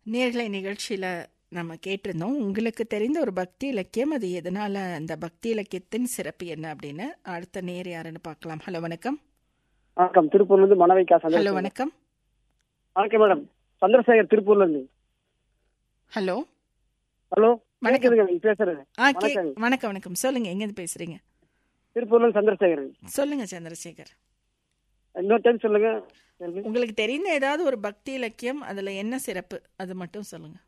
நேர்களை நிகழ்ச்சியில் நம்ம கேட்டிருந்தோம், உங்களுக்கு தெரிந்த ஒரு பக்தி இலக்கியம், அது எதனால் அந்த பக்தி இலக்கியத்தின் சிறப்பு என்ன அப்படின்னு. அடுத்த நேர் யாருன்னு பார்க்கலாம். ஹலோ வணக்கம். வணக்கம், திருப்பூர்லேருந்து மனவைக்கா. ஹலோ வணக்கம். வணக்கம் மேடம், சந்திரசேகர் திருப்பூர்லேருந்து. ஹலோ ஹலோ, வணக்கம். பேசுறேன். வணக்கம் வணக்கம், சொல்லுங்க, எங்கேருந்து பேசுறீங்க? திருப்பூர்லேருந்து சந்திரசேகர். சொல்லுங்க சந்திரசேகர். இன்னொரு டைம் சொல்லுங்க. உங்களுக்கு தெரிந்த ஏதாவது ஒரு பக்தி இலக்கியம், அதுல என்ன சிறப்பு, அது மட்டும் சொல்லுங்க.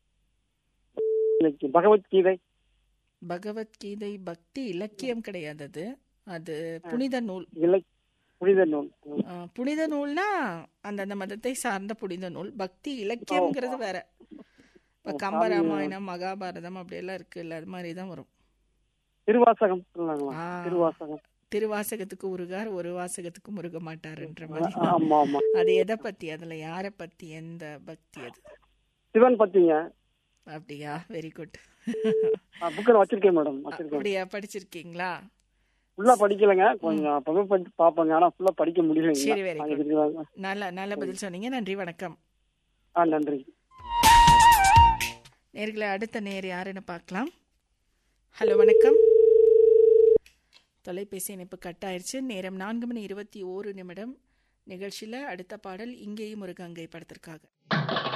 பகவத்கீதை. பகவத்கீதை பக்தி இலக்கியம் கிடையாது, அது புனித நூல். புனித நூல். புனித நூல்னா அந்தந்த மதத்தை சார்ந்த புனித நூல். பக்தி இலக்கியம்ங்கிறது வேற. இப்ப கம்பராமாயணம், மகாபாரதம் அப்படியெல்லாம் இருக்குல்ல, அது மாதிரிதான் வரும். திருவாசகம். திருவாசகத்துக்கு உருகார், ஒரு வாசகத்துக்கு முருக மாட்டாருன்ற மாதிரி. அது எதை பத்தி, அதுல யார பத்தி, எந்த பக்தி? அது சிவன் பத்திங்க. அப்படியா, வெரி குட். வச்சிருக்கேன் மேடம். அப்படியா, படிச்சிருக்கீங்களா? ஃபுல்லா படிக்கலங்க, கொஞ்சம் அப்பவே பாப்பங்க, ஆனா ஃபுல்லா படிக்க முடியல. சரி, வெரி குட். நல்ல பதில் சொன்னீங்க, நன்றி, வணக்கம். நன்றி. நேர்களை அடுத்த நேர் யாருன்னு பார்க்கலாம். ஹலோ வணக்கம். தொலைபேசி இணைப்பு கட் ஆயிடுச்சு. நேரம் 4:21 நிகழ்ச்சியில் அடுத்த பாடல் இங்கேயும் ஒரு கங்கை படத்திற்காக.